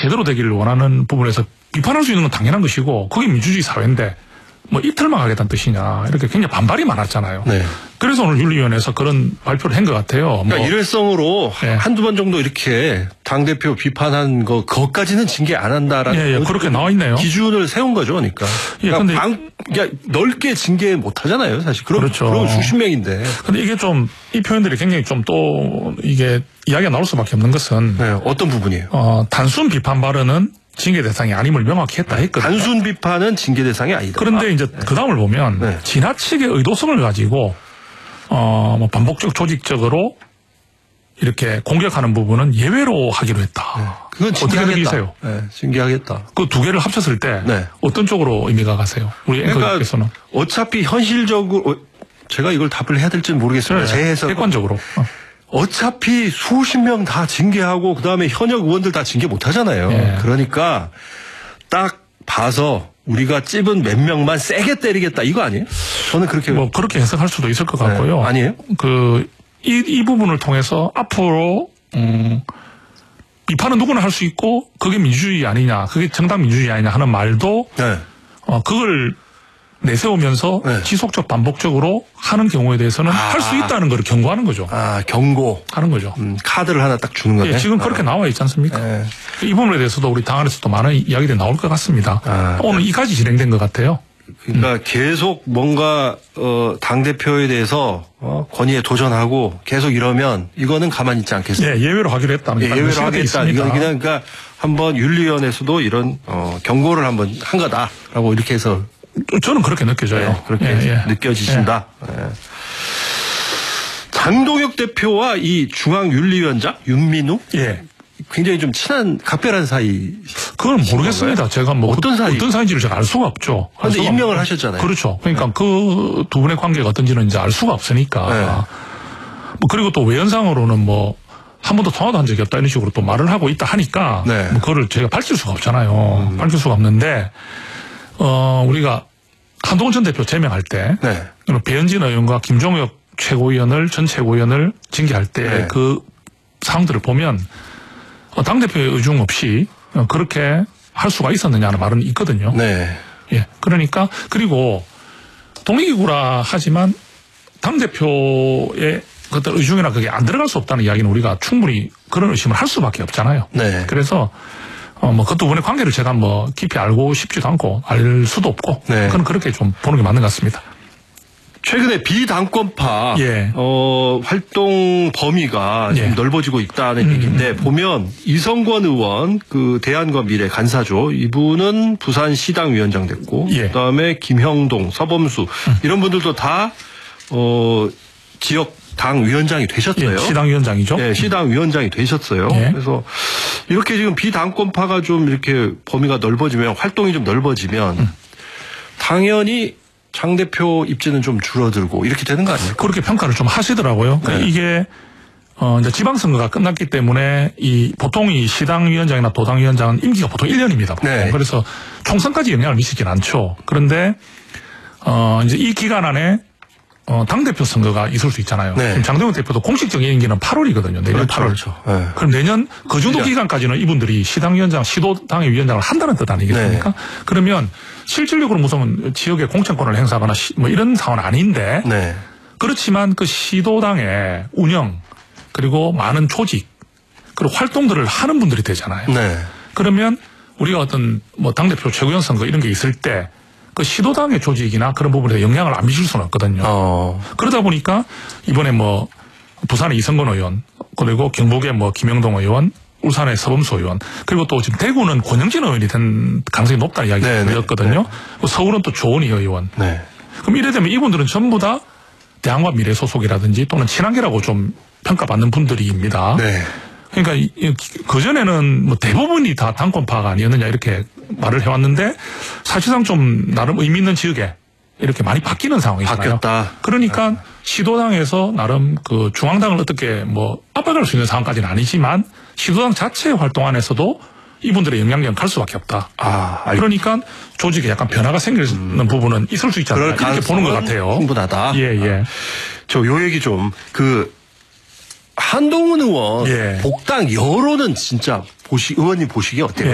제대로 되기를 원하는 부분에서 비판할 수 있는 건 당연한 것이고 그게 민주주의 사회인데 뭐 이틀만 하겠다는 뜻이냐 이렇게 굉장히 반발이 많았잖아요. 네. 그래서 오늘 윤리위원회에서 그런 발표를 한 것 같아요. 그러니까 뭐 일회성으로 네. 한두 번 정도 이렇게 당대표 비판한 그것까지는 징계 안 한다라는 그렇게 나와 있네요. 기준을 세운 거죠. 그러니까, 넓게 징계 못 하잖아요. 사실 그렇죠. 그럼 수십 명인데. 근데 이게 좀 이 표현들이 굉장히 좀 또 이게 이야기가 나올 수밖에 없는 것은 어떤 부분이에요? 단순 비판 발언은 징계 대상이 아님을 명확히 했다 했거든요. 단순 비판은 징계 대상이 아니다. 그런데 이제 그 다음을 보면 지나치게 의도성을 가지고 뭐 반복적 조직적으로 이렇게 공격하는 부분은 예외로 하기로 했다. 그건 징계하겠다. 징계하겠다. 그 두 개를 합쳤을 때 어떤 쪽으로 의미가 가세요? 우리 앵커께서는. 어차피 현실적으로 제가 이걸 답을 해야 될지는 모르겠습니다. 제 해석. 객관적으로. 어차피 수십 명 다 징계하고 그다음에 현역 의원들 다 징계 못 하잖아요. 그러니까 딱 봐서 우리가 찝은 몇 명만 세게 때리겠다 이거 아니에요? 저는 그렇게 뭐 그렇게 해석할 수도 있을 것 같고요. 아니에요? 이 부분을 통해서 앞으로 비판은 누구나 할 수 있고 그게 민주주의 아니냐, 그게 정당 민주주의 아니냐 하는 말도 그걸 내세우면서 지속적 반복적으로 하는 경우에 대해서는 할 수 있다는 걸 경고하는 거죠. 경고하는 거죠. 카드를 하나 딱 주는 거네. 지금 그렇게 나와 있지 않습니까? 이 부분에 대해서도 우리 당 안에서도 많은 이야기들이 나올 것 같습니다. 오늘 이까지 진행된 것 같아요. 그러니까 계속 뭔가 당대표에 대해서 권위에 도전하고 계속 이러면 이거는 가만히 있지 않겠습니다. 예외로 하기로 했다는 예외로 하겠다. 이건 그냥 그러니까 한번 윤리위원회에서도 이런 경고를 한번 한 거다라고 이렇게 해서 저는 그렇게 느껴져요. 그렇게 느껴지신다. 장동혁 대표와 이 중앙윤리위원장 윤민우 굉장히 좀 친한 각별한 사이. 그건 모르겠습니다. 제가 뭐 어떤 사이인지를 제가 알 수가 없죠. 그런데 임명을 하셨잖아요. 그렇죠. 그러니까 그 두 분의 관계가 어떤지는 이제 알 수가 없으니까. 뭐 그리고 또 외연상으로는 뭐 한 번도 통화도 한 적이 없다 이런 식으로 또 말을 하고 있다 하니까 뭐 그거를 제가 밝힐 수가 없잖아요. 밝힐 수가 없는데 우리가 한동훈 전 대표 제명할 때 배현진 의원과 김종혁 전 최고위원을 징계할 때 그 상황들을 보면 당대표의 의중 없이 그렇게 할 수가 있었느냐는 말은 있거든요. 그러니까 그리고 독립기구라 하지만 당대표의 어떤 의중이나 그게 안 들어갈 수 없다는 이야기는 우리가 충분히 그런 의심을 할 수밖에 없잖아요. 그래서 뭐 그 두 분의 관계를 제가 뭐 깊이 알고 싶지도 않고 알 수도 없고 그건 그렇게 좀 보는 게 맞는 것 같습니다. 최근에 비당권파 활동 범위가 좀 넓어지고 있다는 얘기인데 보면 이성권 의원 그 대안과 미래 간사죠. 이분은 부산시당 위원장 됐고 그다음에 김형동, 서범수 이런 분들도 다 지역 당 위원장이 되셨어요. 시당 위원장이죠. 시당 위원장이 되셨어요. 그래서 이렇게 지금 비당권파가 좀 이렇게 범위가 넓어지면 활동이 좀 넓어지면 당연히 장 대표 입지는 좀 줄어들고 이렇게 되는 거 아니에요? 그렇게 평가를 좀 하시더라고요. 이게 이제 지방선거가 끝났기 때문에 보통 이 시당위원장이나 도당위원장은 임기가 보통 1년입니다. 그래서 총선까지 영향을 미치진 않죠. 그런데 이제 이 기간 안에 당대표 선거가 있을 수 있잖아요. 지금 장동혁 대표도 공식적인 임기는 8월이거든요. 내년 8월. 그럼 내년 그 정도 기간까지는 이분들이 시당위원장, 시도당의 위원장을 한다는 뜻 아니겠습니까? 그러면 실질적으로 무슨 지역의 공천권을 행사하거나 뭐 이런 상황은 아닌데 그렇지만 그 시도당의 운영 그리고 많은 조직 그리고 활동들을 하는 분들이 되잖아요. 그러면 우리가 어떤 뭐 당대표 최고위원 선거 이런 게 있을 때 그 시도당의 조직이나 그런 부분에 영향을 안 미칠 수는 없거든요. 그러다 보니까 이번에 뭐 부산의 이성건 의원 그리고 경북의 뭐 김영동 의원 울산의 서범수 의원 그리고 또 지금 대구는 권영진 의원이 된 가능성이 높다는 이야기가 들렸거든요. 서울은 또 조은희 의원. 그럼 이래 되면 이분들은 전부 다 대한과 미래 소속이라든지 또는 친한계라고 좀 평가받는 분들입니다. 그러니까 그전에는 뭐 대부분이 다 당권파가 아니었느냐 이렇게 말을 해왔는데 사실상 좀 나름 의미 있는 지역에 이렇게 많이 바뀌는 상황이잖아요. 바뀌었다. 그러니까 시도당에서 나름 그 중앙당을 어떻게 뭐 압박할 수 있는 상황까지는 아니지만 시도당 자체 활동 안에서도 이분들의 영향력은 갈 수밖에 없다. 그러니까 조직에 약간 변화가 생기는 부분은 있을 수 있지 않나 이렇게 보는 것 같아요. 충분하다. 저 요 얘기 좀 한동훈 의원 복당 여론은 진짜 의원님 보시기에 어때요?